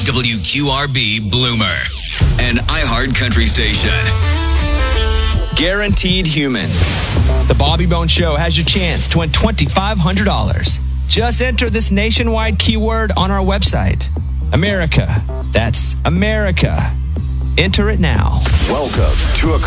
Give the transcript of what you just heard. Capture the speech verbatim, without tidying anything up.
W Q R B Bloomer, an iHeart Country station. Guaranteed Human. The Bobby Bone Show has your chance to win twenty-five hundred dollars. Just enter this nationwide keyword on our website. America. That's America. Enter it now. Welcome to a